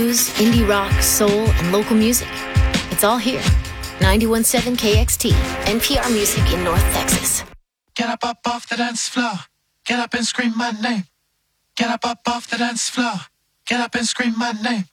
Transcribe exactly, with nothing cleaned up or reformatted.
News, indie rock, soul, and local music. It's all here. ninety-one point seven K X T, N P R Music in North Texas. Get up, up off the dance floor. Get up and scream my name. Get up, up off the dance floor. Get up and scream my name.